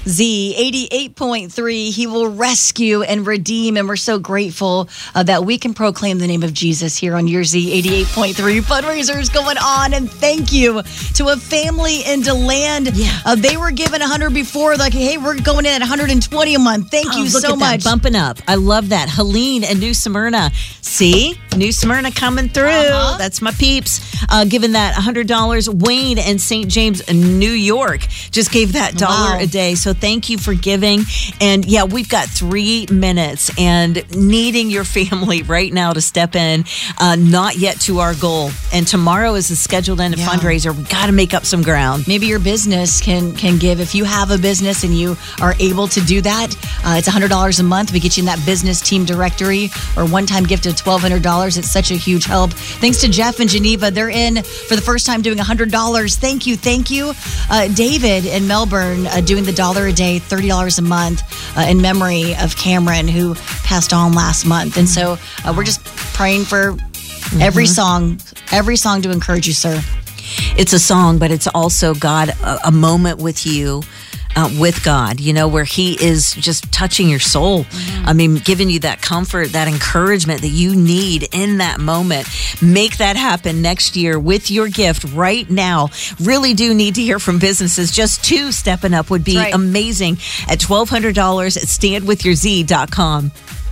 Z 88.3, he will rescue and redeem. And we're so grateful that we can proclaim the name of Jesus here on your Z 88.3 fundraisers going on. And thank you to a family in DeLand. Yeah. They were given 100 before, like, hey, we're going in at 120 a month. Thank you look so at much. That, bumping up. I love that. Helene and New Smyrna. See? New Smyrna coming through. That's my peeps. Giving that $100. Wayne and St. James, New York just gave that $1 a day. So thank you for giving. And yeah, we've got 3 minutes and needing your family right now to step in. Not yet to our goal. And tomorrow is the scheduled end of fundraiser. We got to make up some ground. Maybe your business can give. If you have a business and you are able to do that, it's $100 a month. We get you in that business team directory or one-time gift of $1,200. It's such a huge help. Thanks to Jeff in Geneva. They're in for the first time doing $100. Thank you. David in Melbourne doing the $1 a day, $30 a month in memory of Cameron, who passed on last month. And so we're just praying for every song to encourage you, sir. It's a song, but it's also, God, a moment with you. With God, where he is just touching your soul. I mean, giving you that comfort, that encouragement that you need in that moment. Make that happen next year with your gift right now. Really do need to hear from businesses. Just 2 stepping up would be amazing at $1,200 at standwithyourz.com.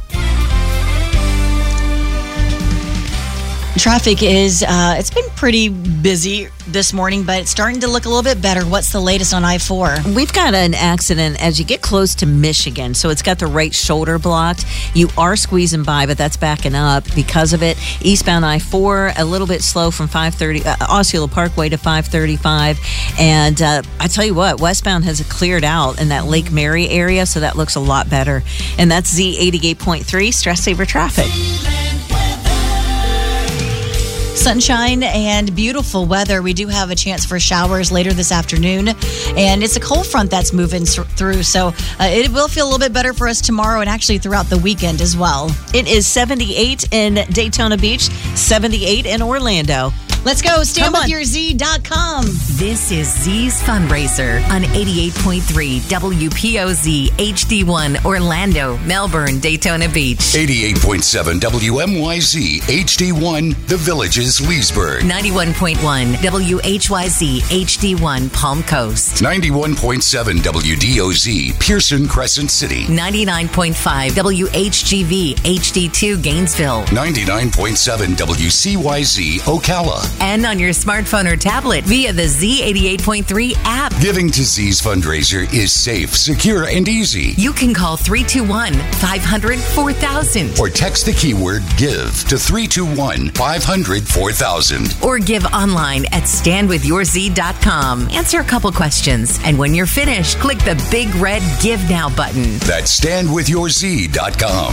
Traffic is, it's been pretty busy this morning, but it's starting to look a little bit better. What's the latest on I-4? We've got an accident as you get close to Michigan, so it's got the right shoulder blocked. You are squeezing by, but that's backing up because of it. Eastbound I-4, a little bit slow from Osceola Parkway to 535. And I tell you what, westbound has cleared out in that Lake Mary area, so that looks a lot better. And that's Z88.3, Stress Saver Traffic. Sunshine and beautiful weather. We do have a chance for showers later this afternoon, and it's a cold front that's moving through, so it will feel a little bit better for us tomorrow and actually throughout the weekend as well. It is 78 in Daytona Beach, 78 in Orlando. Let's go. StandWithYourZ.com. This is Z's Fundraiser on 88.3 WPOZ HD1 Orlando, Melbourne, Daytona Beach. 88.7 WMYZ HD1 The Villages, Leesburg. 91.1 WHYZ HD1 Palm Coast. 91.7 WDOZ Pearson Crescent City. 99.5 WHGV HD2 Gainesville. 99.7 WCYZ Ocala. And on your smartphone or tablet via the Z88.3 app. Giving to Z's Fundraiser is safe, secure, and easy. You can call 321-500-4000. Or text the keyword GIVE to 321-500-4000. Or give online at standwithyourz.com. Answer a couple questions. And when you're finished, click the big red Give Now button. That's standwithyourz.com.